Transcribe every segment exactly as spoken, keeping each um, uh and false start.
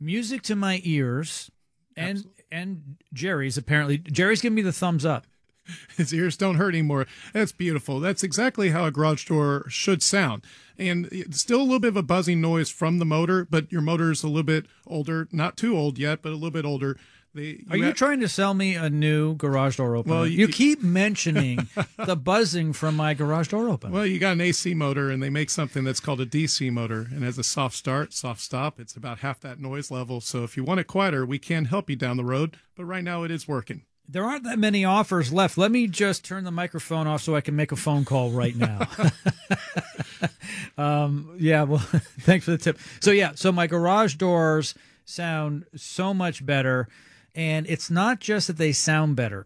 music to my ears, and Absolutely. and Jerry's apparently. Jerry's giving me the thumbs up. His ears don't hurt anymore. That's beautiful. That's exactly how a garage door should sound. And it's still a little bit of a buzzing noise from the motor, but your motor is a little bit older, not too old yet, but a little bit older. They, Are you have, trying to sell me a new garage door opener? Well, you, you- you keep mentioning the buzzing from my garage door opener. Well, you got an A C motor, and they make something that's called a D C motor, and has a soft start, soft stop. It's about half that noise level. So if you want it quieter, we can help you down the road. But right now, it is working. There aren't that many offers left. Let me just turn the microphone off so I can make a phone call right now. um, yeah, well, thanks for the tip. So, yeah, so my garage doors sound so much better, and it's not just that they sound better.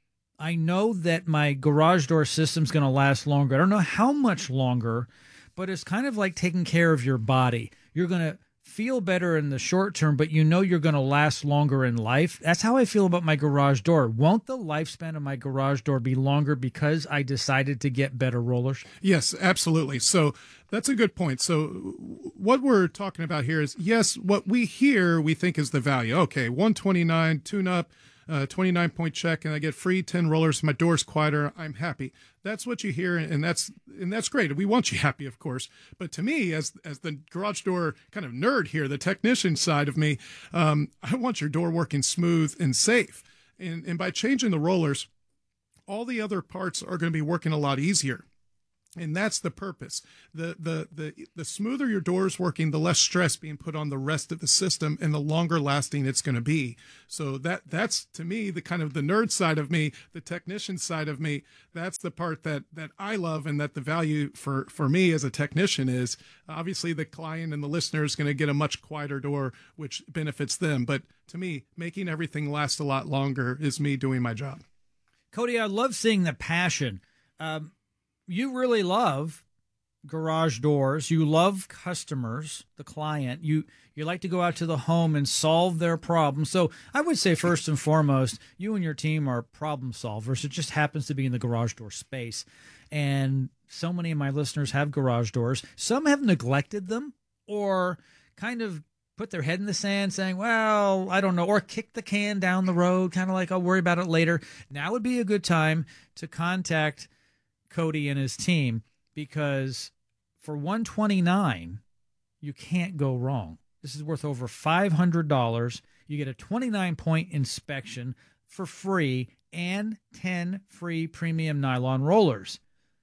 I know that my garage door system's going to last longer. I don't know how much longer, but it's kind of like taking care of your body. You're going to feel better in the short term, but you know you're going to last longer in life. That's how I feel about my garage door. Won't the lifespan of my garage door be longer because I decided to get better rollers? Yes, absolutely. So that's a good point. So what we're talking about here is, yes, what we hear we think is the value. Okay, one twenty-nine tune-up, uh, twenty-nine point check, and I get free ten rollers. My door's quieter. I'm happy. That's what you hear, and that's and that's great. We want you happy, of course. But to me, as as the garage door kind of nerd here, the technician side of me, um, I want your door working smooth and safe. And and by changing the rollers, all the other parts are going to be working a lot easier. And that's the purpose. The, the the the smoother your door is working, the less stress being put on the rest of the system, and the longer lasting it's going to be. So that that's to me the kind of the nerd side of me, the technician side of me. That's the part that that I love, and that the value for for me as a technician is obviously the client and the listener is going to get a much quieter door, which benefits them. But to me, making everything last a lot longer is me doing my job. Cody, I love seeing the passion. Um, You really love garage doors. You love customers, the client. You you like to go out to the home and solve their problems. So I would say first and foremost, you and your team are problem solvers. It just happens to be in the garage door space. And so many of my listeners have garage doors. Some have neglected them or kind of put their head in the sand saying, well, I don't know, or kick the can down the road, kind of like I'll worry about it later. Now would be a good time to contact Cody and his team, because for one twenty-nine, you can't go wrong. This is worth over five hundred dollars. You get a twenty-nine point inspection for free and ten free premium nylon rollers.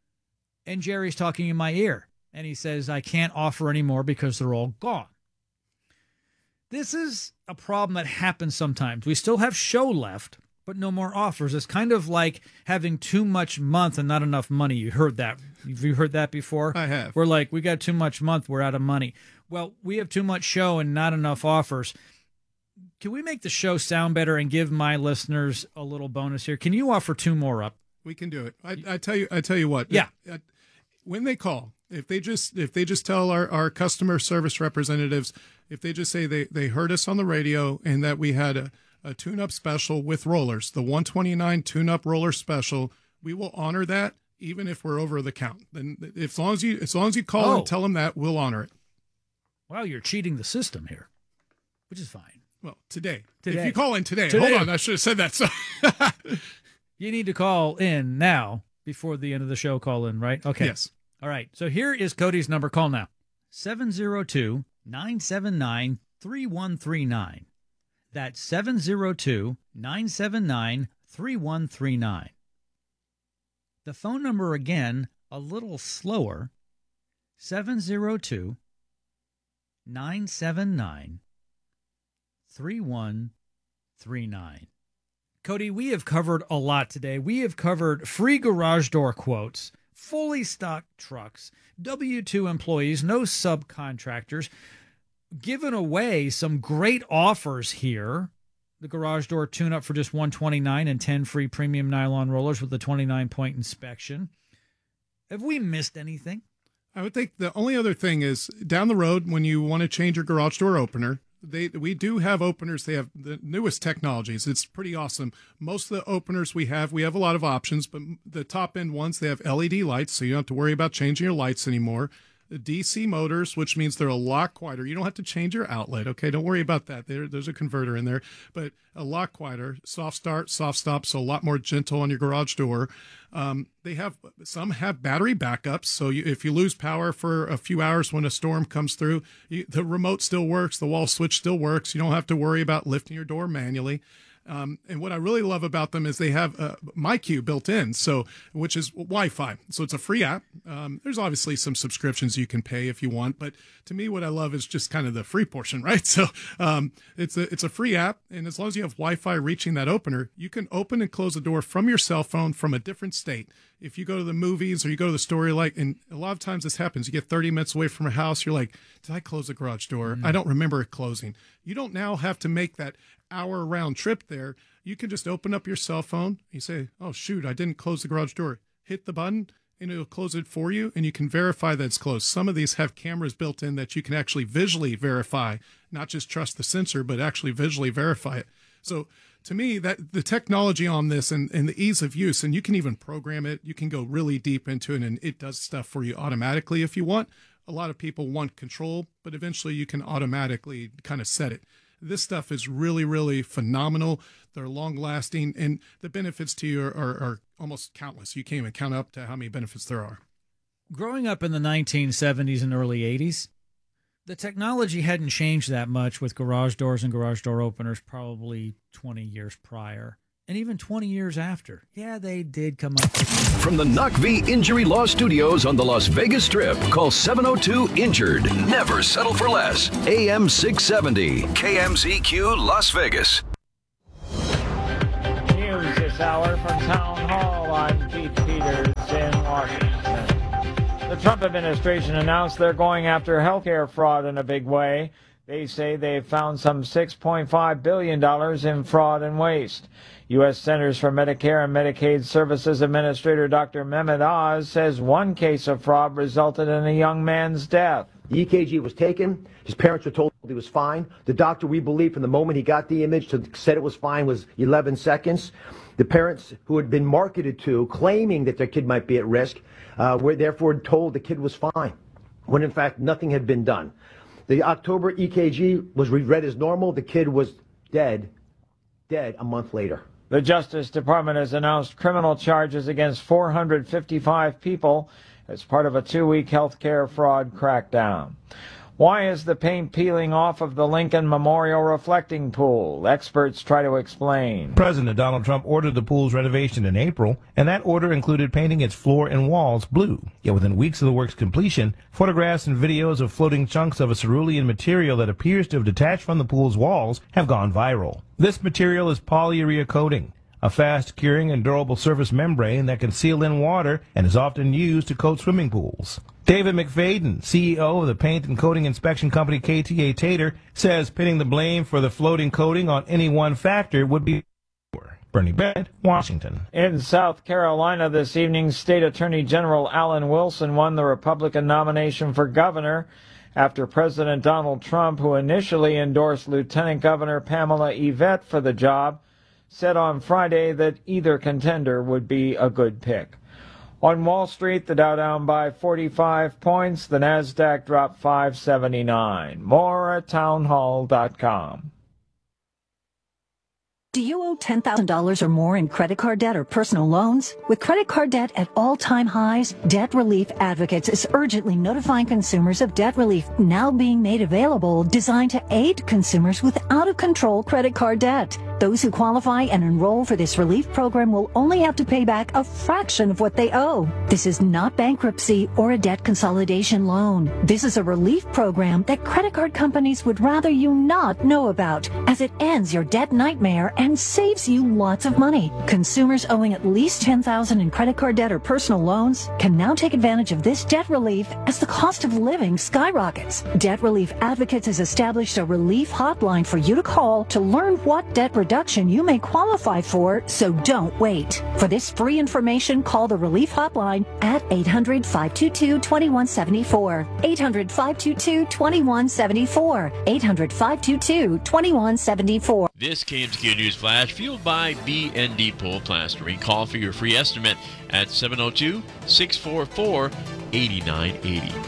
And Jerry's talking in my ear, and he says, I can't offer any more because they're all gone. This is a problem that happens sometimes. We still have show left, but no more offers. It's kind of like having too much month and not enough money. You heard that. Have you heard that before? I have. We're like, we got too much month, we're out of money. Well, we have too much show and not enough offers. Can we make the show sound better and give my listeners a little bonus here? Can you offer two more up? We can do it. I, I tell you. I tell you what. Yeah. If- when they call, if they just if they just tell our, our customer service representatives, if they just say they, they heard us on the radio and that we had a, a tune-up special with rollers, the one twenty-nine tune-up roller special, we will honor that even if we're over the count. Then, if, as long as you as long as you call Oh. and tell them that, we'll honor it. Well, you're cheating the system here, which is fine. Well, today, Today. if you call in today, Today. hold on, I should have said that. So, You need to call in now before the end of the show. Call in, right? Okay. yes, All right. So here is Cody's number. Call now. seven oh two, nine seven nine, three one three nine. That's seven oh two, nine seven nine, three one three nine. The phone number again, a little slower, seven oh two, nine seven nine, three one three nine. Cody, we have covered a lot today. We have covered free garage door quotes, fully stocked trucks, W two employees, no subcontractors, given away some great offers here. The garage door tune-up for just one twenty-nine and ten free premium nylon rollers with the twenty-nine point inspection. Have we missed anything? I would think the only other thing is down the road when you want to change your garage door opener, they we do have openers. They have the newest technologies. It's pretty awesome. Most of the openers we have, we have a lot of options, but the top end ones, they have L E D lights, so you don't have to worry about changing your lights anymore. D C motors, which means they're a lot quieter. You don't have to change your outlet, okay? Don't worry about that. There, there's a converter in there, but a lot quieter. Soft start, soft stop, so a lot more gentle on your garage door. Um, they have some have battery backups, so you, if you lose power for a few hours when a storm comes through, you, the remote still works, the wall switch still works. You don't have to worry about lifting your door manually. Um, and what I really love about them is they have uh, MyQ built in, so which is Wi-Fi. So it's a free app. Um, there's obviously some subscriptions you can pay if you want, but to me, what I love is just kind of the free portion, right? So um, it's a it's a free app, and as long as you have Wi-Fi reaching that opener, you can open and close the door from your cell phone from a different state. If you go to the movies or you go to the store, you're like, and a lot of times this happens, you get thirty minutes away from a house, you're like, did I close the garage door? Mm. I don't remember it closing. You don't now have to make that hour round trip there. You can just open up your cell phone. You say, oh, shoot, I didn't close the garage door. Hit the button and it'll close it for you, and you can verify that it's closed. Some of these have cameras built in that you can actually visually verify, not just trust the sensor, but actually visually verify it. So to me, that the technology on this and, and the ease of use, and you can even program it, you can go really deep into it, and it does stuff for you automatically if you want. A lot of people want control, but eventually you can automatically kind of set it. This stuff is really, really phenomenal. They're long-lasting, and the benefits to you are, are, are almost countless. You can't even count up to how many benefits there are. Growing up in the nineteen seventies and early eighties, the technology hadn't changed that much with garage doors and garage door openers probably twenty years prior. And even twenty years after. Yeah, they did come up with it. From the N O C V Injury Law Studios on the Las Vegas Strip, call seven oh two INJURED. Never settle for less. A M six seventy, K M Z Q Las Vegas. News this hour from Town Hall. I'm Keith Peters in Washington. The Trump administration announced they're going after healthcare fraud in a big way. They say they've found some six point five billion dollars in fraud and waste. U S Centers for Medicare and Medicaid Services Administrator Doctor Mehmet Oz says one case of fraud resulted in a young man's death. The E K G was taken. His parents were told he was fine. The doctor, we believe, from the moment he got the image to said it was fine was eleven seconds. The parents who had been marketed to, claiming that their kid might be at risk, uh, were therefore told the kid was fine, when in fact nothing had been done. The October E K G was read as normal. The kid was dead, dead a month later. The Justice Department has announced criminal charges against four hundred fifty-five people as part of a two-week healthcare fraud crackdown. Why is the paint peeling off of the Lincoln Memorial reflecting pool? Experts try to explain. President Donald Trump ordered the pool's renovation in April, and that order included painting its floor and walls blue. Yet within weeks of the work's completion, photographs and videos of floating chunks of a cerulean material that appears to have detached from the pool's walls have gone viral. This material is polyurea coating, a fast-curing and durable surface membrane that can seal in water and is often used to coat swimming pools. David McFadden, C E O of the paint and coating inspection company K T A Tater, says pinning the blame for the floating coating on any one factor would be poor. Bernie Bennett, Washington. In South Carolina this evening, State Attorney General Alan Wilson won the Republican nomination for governor after President Donald Trump, who initially endorsed Lieutenant Governor Pamela Yvette for the job, said on Friday that either contender would be a good pick. On Wall Street, the Dow down by forty-five points. The Nasdaq dropped five seventy-nine. More at townhall dot com. Do you owe ten thousand dollars or more in credit card debt or personal loans? With credit card debt at all-time highs, Debt Relief Advocates is urgently notifying consumers of debt relief now being made available, designed to aid consumers with out-of-control credit card debt. Those who qualify and enroll for this relief program will only have to pay back a fraction of what they owe. This is not bankruptcy or a debt consolidation loan. This is a relief program that credit card companies would rather you not know about, as it ends your debt nightmare and saves you lots of money. Consumers owing at least ten thousand dollars in credit card debt or personal loans can now take advantage of this debt relief as the cost of living skyrockets. Debt Relief Advocates has established a relief hotline for you to call to learn what debt reduction you may qualify for, so don't wait. For this free information, call the relief hotline at eight hundred, five two two, two one seven four. eight hundred, five two two, two one seven four. eight hundred, five two two, two one seven four. This K M Z Q News Flash, fueled by B and D Pole Plastering. Call for your free estimate at seven oh two, six four four, eight nine eight oh.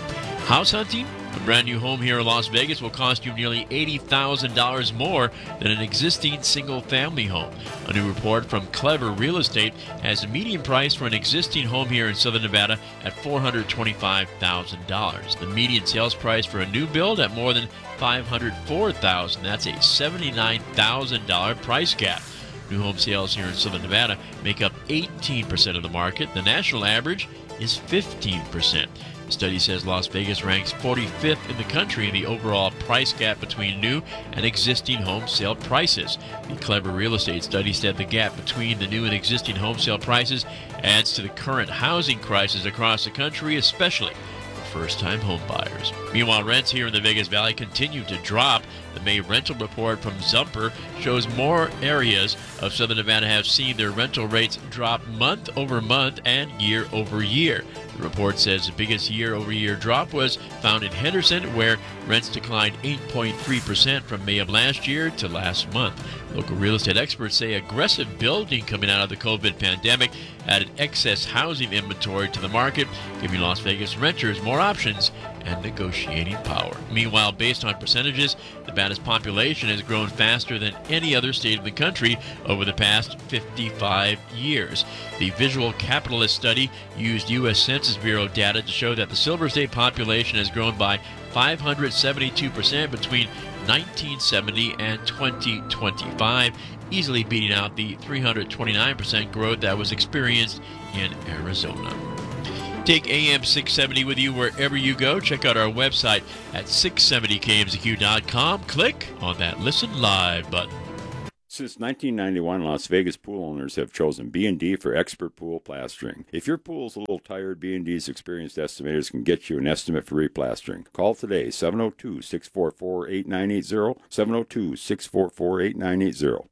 House hunting? A brand new home here in Las Vegas will cost you nearly eighty thousand dollars more than an existing single-family home. A new report from Clever Real Estate has the median price for an existing home here in Southern Nevada at four hundred twenty-five thousand dollars. The median sales price for a new build at more than five hundred four thousand dollars. That's a seventy-nine thousand dollars price gap. New home sales here in Southern Nevada make up eighteen percent of the market. The national average is fifteen percent. The study says Las Vegas ranks forty-fifth in the country in the overall price gap between new and existing home sale prices. The Clever Real Estate study said the gap between the new and existing home sale prices adds to the current housing crisis across the country, especially for first-time home buyers. Meanwhile, rents here in the Vegas Valley continue to drop. The May rental report from Zumper shows more areas of Southern Nevada have seen their rental rates drop month over month and year over year. The report says the biggest year-over-year drop was found in Henderson, where rents declined eight point three percent from May of last year to last month. Local real estate experts say aggressive building coming out of the COVID pandemic added excess housing inventory to the market, giving Las Vegas renters more options and negotiating power. Meanwhile, based on percentages, Nevada's population has grown faster than any other state in the country over the past fifty-five years. The Visual Capitalist study used U S Census Bureau data to show that the Silver State population has grown by five hundred seventy-two percent between nineteen seventy and twenty twenty-five, easily beating out the three hundred twenty-nine percent growth that was experienced in Arizona. Take A M six seventy with you wherever you go. Check out our website at six seventy K M Z Q dot com. Click on that Listen Live button. Since nineteen ninety-one, Las Vegas pool owners have chosen B and D for expert pool plastering. If your pool's a little tired, B and D's experienced estimators can get you an estimate for replastering. Call today, seven oh two, six four four, eight nine eight zero, seven oh two, six four four, eight nine eight zero.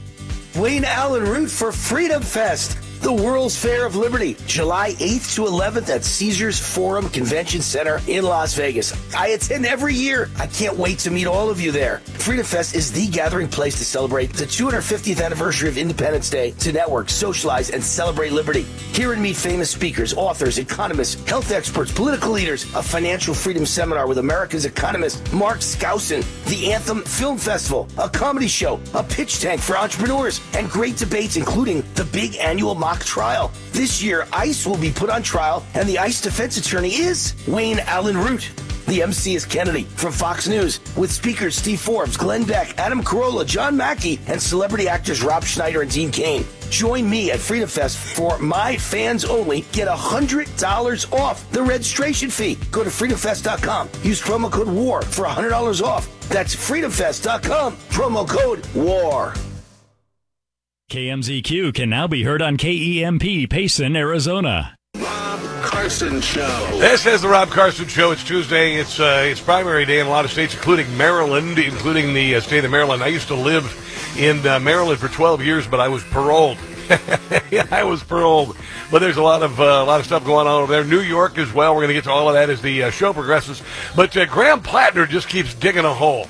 Wayne Allen Root for Freedom Fest, the World's Fair of Liberty, July eighth to eleventh at Caesars Forum Convention Center in Las Vegas. I attend every year. I can't wait to meet all of you there. Freedom Fest is the gathering place to celebrate the two hundred fiftieth anniversary of Independence Day, to network, socialize, and celebrate liberty. Hear and meet famous speakers, authors, economists, health experts, political leaders, a financial freedom seminar with America's economist Mark Skousen, the Anthem Film Festival, a comedy show, a pitch tank for entrepreneurs, and great debates including the big annual mock trial. This year, ICE will be put on trial, and the ICE defense attorney is Wayne Allen Root. The M C is Kennedy from Fox News, with speakers Steve Forbes, Glenn Beck, Adam Carolla, John Mackey, and celebrity actors Rob Schneider and Dean Cain. Join me at Freedom Fest for my fans only. Get one hundred dollars off the registration fee. Go to freedom fest dot com. Use promo code WAR for one hundred dollars off. That's freedom fest dot com. Promo code WAR. K M Z Q can now be heard on K E M P, Payson, Arizona. Rob Carson Show. This is the Rob Carson Show. It's Tuesday. It's uh, it's primary day in a lot of states, including Maryland, including the uh, state of Maryland. I used to live in uh, Maryland for twelve years, but I was paroled. yeah, I was paroled. But there's a lot of uh, a lot of stuff going on over there. New York as well. We're going to get to all of that as the uh, show progresses. But uh, Graham Plattner just keeps digging a hole.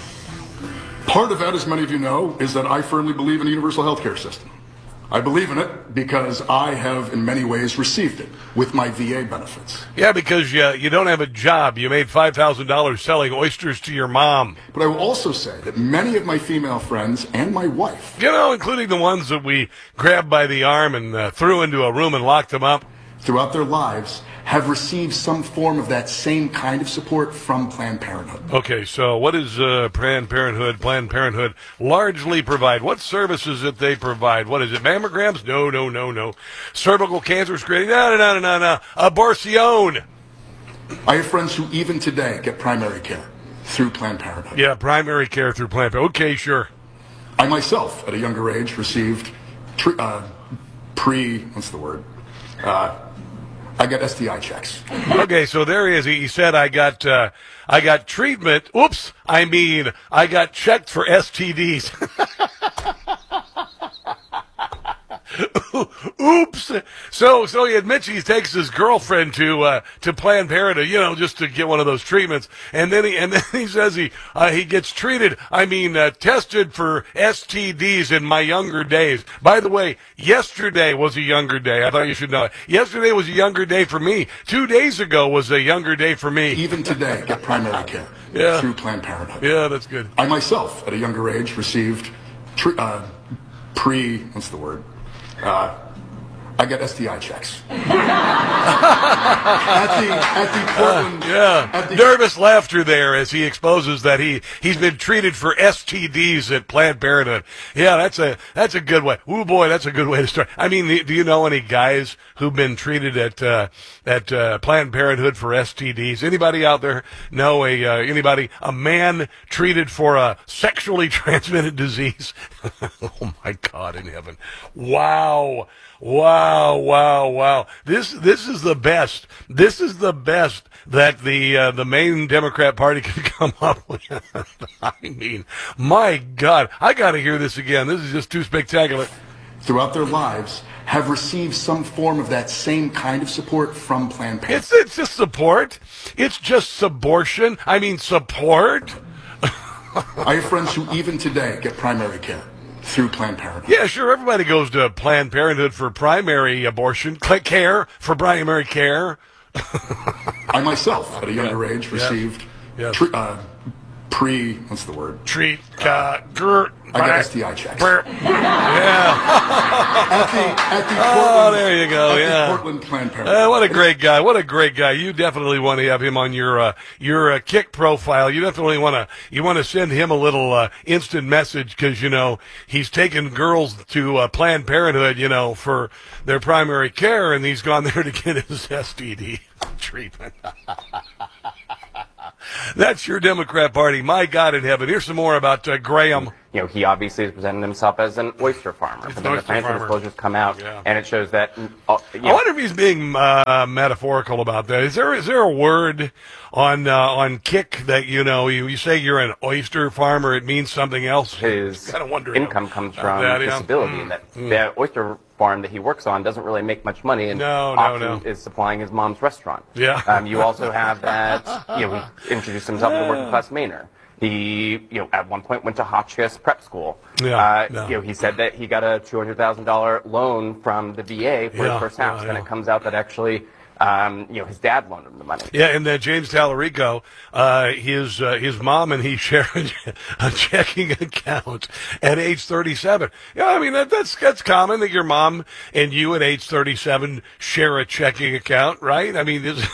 Part of that, as many of you know, is that I firmly believe in a universal health care system. I believe in it because I have, in many ways, received it with my V A benefits. Yeah, because you, you don't have a job. You made five thousand dollars selling oysters to your mom. But I will also say that many of my female friends and my wife, you know, including the ones that we grabbed by the arm and uh, threw into a room and locked them up, throughout their lives, have received some form of that same kind of support from Planned Parenthood. Okay, so what does uh, Planned Parenthood, Planned Parenthood largely provide? What services that they provide? What is it, mammograms? No, no, no, no. Cervical cancer screening? No, no, no, no, no. Abortion. I have friends who even today get primary care through Planned Parenthood. Yeah, primary care through Planned Parenthood. Okay, sure. I myself, at a younger age, received tre- uh, pre, what's the word? Uh, I got S T I checks. Okay, so there he is. He said, I got uh, I got treatment. Oops, I mean, I got checked for S T Ds. Oops. So so he admits he takes his girlfriend to uh, to Planned Parenthood, you know, just to get one of those treatments, and then he and then he says he uh, he gets treated. I mean, uh, tested for S T Ds in my younger days. By the way, yesterday was a younger day. I thought you should know it. Yesterday was a younger day for me. Two days ago was a younger day for me. Even today, get primary care yeah. through Planned Parenthood. Yeah, that's good. I myself, at a younger age, received tre- uh, pre. What's the word? Uh, I get S T I checks. at the at the Portland. Uh, yeah, at the, nervous laughter there as he exposes that he he's been treated for S T Ds at Planned Parenthood. Yeah, that's a that's a good way. Ooh boy, that's a good way to start. I mean, do you know any guys who've been treated at uh, at uh, Planned Parenthood for S T Ds? Anybody out there know a uh, anybody a man treated for a sexually transmitted disease? Oh my God in heaven! Wow. Wow, wow, wow. This this is the best. This is the best that the uh, the main Democrat Party can come up with. I mean, my God, I got to hear this again. This is just too spectacular. Throughout their lives, have received some form of that same kind of support from Planned Parenthood. It's it's just support. It's just subortion. I mean, support. I have friends who even today get primary care through Planned Parenthood. Yeah, sure. Everybody goes to Planned Parenthood for primary abortion care, for primary care. I myself, at a younger yeah. age, received yeah. Yeah. Tre- uh, pre. What's the word? Treat. Uh, gr- I got S T I checks. Yeah. at the at the Portland, oh, there you go. At yeah. the Portland Planned Parenthood. Uh, what a great guy! What a great guy! You definitely want to have him on your uh, your uh, kick profile. You definitely want to you want to send him a little uh, instant message because you know he's taken girls to uh, Planned Parenthood, you know, for their primary care, and he's gone there to get his S T D treatment. That's your Democrat Party. My God in heaven. Here's some more about uh, Graham. You know, he obviously has presented himself as an oyster farmer. He's but an then the oyster financial farmer. disclosures come out, Yeah. and it shows that. Uh, you know, I wonder if he's being uh, metaphorical about that. Is there is there a word on uh, on kick that you know you, you say you're an oyster farmer? It means something else. His kind of wonder income comes from that, yeah. disability, Mm. and that Mm. the oyster farm that he works on doesn't really make much money, and No, no, often no. is supplying his mom's restaurant. Yeah. Um, you also have that. You know, he introduced himself as a working class Mainer. He, you know, at one point went to Hotchkiss Prep School. Yeah, uh, yeah. You know, he said that he got a two hundred thousand dollars loan from the V A for Yeah, his first house. yeah, Then yeah. it comes out that actually, um, you know, his dad loaned him the money. Yeah, and uh, James Tallarico, uh, his uh, his mom and he share a checking account at age thirty-seven. Yeah, I mean that, that's that's common that your mom and you at age thirty-seven share a checking account, right? I mean, this,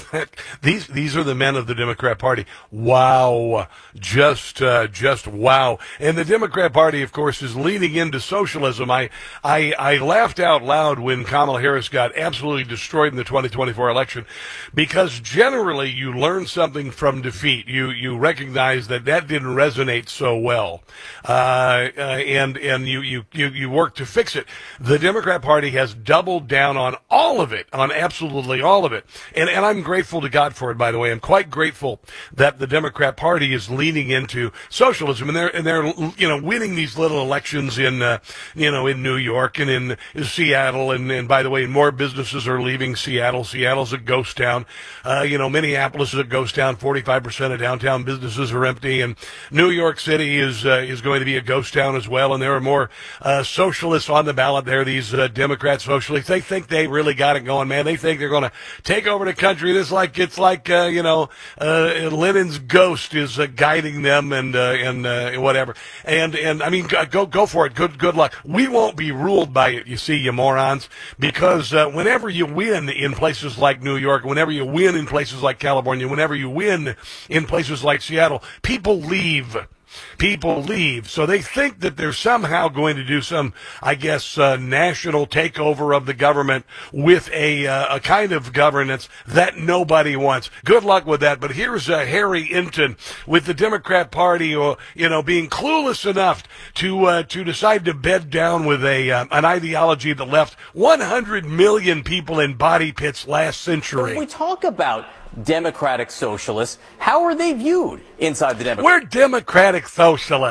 these these are the men of the Democrat Party. Wow, just uh, just wow. And the Democrat Party, of course, is leaning into socialism. I I I laughed out loud when Kamala Harris got absolutely destroyed in the twenty twenty-four election, because generally you learn something from defeat. You you recognize that that didn't resonate so well, uh, uh, and and you, you you you work to fix it. The Democrat Party has doubled down on all of it, on absolutely all of it, and and I'm grateful to God for it. By the way, I'm quite grateful that the Democrat Party is leaning into socialism, and they're and they're you know winning these little elections in uh, you know in New York and in Seattle, and and by the way, more businesses are leaving Seattle. Seattle's a ghost town. Uh, you know, Minneapolis is a ghost town. forty-five percent of downtown businesses are empty, and New York City is uh, is going to be a ghost town as well. And there are more uh, socialists on the ballot there. These uh, Democrat socialists, they think they really got it going, man. They think they're going to take over the country. It's like it's like uh, you know, uh, Lenin's ghost is uh, guiding them, and uh, and uh, whatever. And and I mean, go go for it. Good good luck. We won't be ruled by it, you see, you morons, because uh, whenever you win in places like New York, whenever you win in places like California, whenever you win in places like Seattle, people leave. People leave. So they think that they're somehow going to do some, I guess, uh, national takeover of the government with a uh, a kind of governance that nobody wants. Good luck with that. But here's uh, Harry Inton with the Democrat Party, or you know, being clueless enough to uh, to decide to bed down with a uh, an ideology that left one hundred million people in body pits last century. When we talk about democratic socialists, how are they viewed inside the Democrat? We're democratic socialists.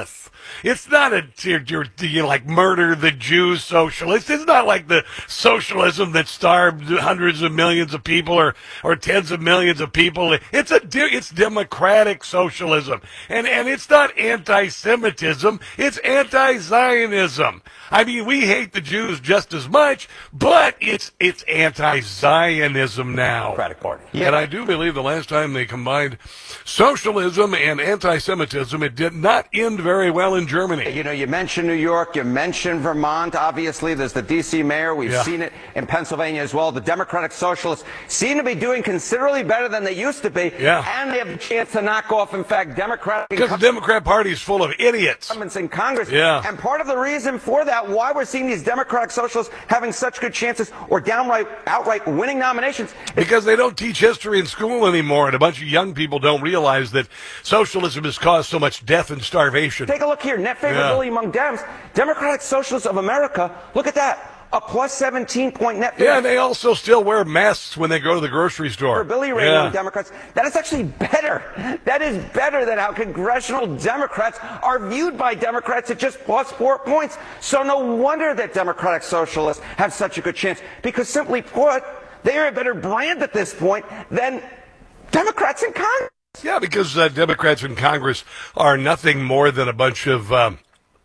It's not a you're, you're, you like murder the Jews socialist. It's not like the socialism that starved hundreds of millions of people or or tens of millions of people. It's a it's democratic socialism, and and it's not anti-Semitism. It's anti-Zionism. I mean, we hate the Jews just as much, but it's it's anti-Zionism now. Democratic Party. Yeah. And I do believe the last time they combined socialism and anti-Semitism, it did not end very well in Germany. You know, you mentioned New York, you mentioned Vermont, obviously. There's the D C mayor. We've Yeah. seen it in Pennsylvania as well. The Democratic Socialists seem to be doing considerably better than they used to be. Yeah. And they have a chance to knock off, in fact, Democratic... Because the Democrat Party is full of idiots. In Congress. Yeah. And part of the reason for that, why we're seeing these Democratic Socialists having such good chances or downright, outright winning nominations... Because they don't teach history in school anymore, and a bunch of young people don't realize that socialism has caused so much death and starvation. Take a look here. Net favorability Yeah. among Dems. Democratic Socialists of America, look at that. A plus seventeen point net Yeah, and they also still wear masks when they go to the grocery store. favorability rating Yeah. on Democrats. That is actually better. That is better than how congressional Democrats are viewed by Democrats at just plus four points. So no wonder that Democratic Socialists have such a good chance. Because simply put, they are a better brand at this point than Democrats in Congress. Yeah, because uh, Democrats in Congress are nothing more than a bunch of um,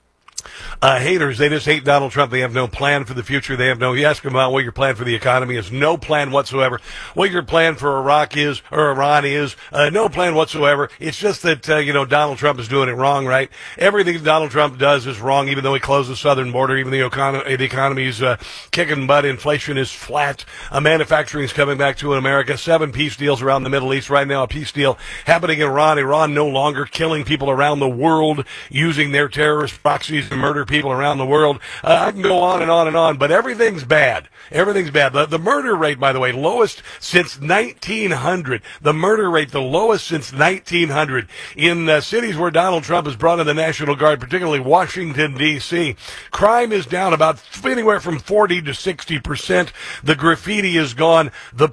uh, haters. They just hate Donald Trump. They have no plan for the future. They have no, you ask them about what your plan for the economy is, no plan whatsoever. What your plan for Iraq is, or Iran is, uh, no plan whatsoever. It's just that, uh, you know, Donald Trump is doing it wrong, right? Everything Donald Trump does is wrong, even though he closed the southern border, even though the economy, the economy's uh, kicking butt, inflation is flat, uh, manufacturing is coming back to America, seven peace deals around the Middle East right now, a peace deal happening in Iran, Iran no longer killing people around the world, using their terrorist proxies to murder people around the world. Uh, I can go on and on and on, but everything's bad. Everything's bad. The, the murder rate, by the way, lowest since nineteen hundred. The murder rate, the lowest since nineteen hundred. In uh, cities where Donald Trump has brought in the National Guard, particularly Washington, D C, crime is down about anywhere from forty to sixty percent. The graffiti is gone. The